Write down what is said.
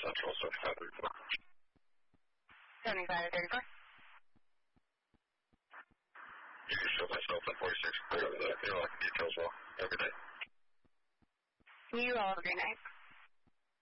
Central 7534. 7534. You can show myself at 46 clear over the interlock details well. Have a good night. You all have a great night.